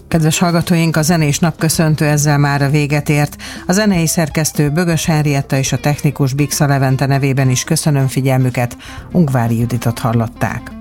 Kedves hallgatóink, a zenés napköszöntő ezzel már a véget ért. A zenei szerkesztő Bögös Henrietta és a technikus Biksa Levente nevében is köszönöm figyelmüket. Ungvári Juditot hallották.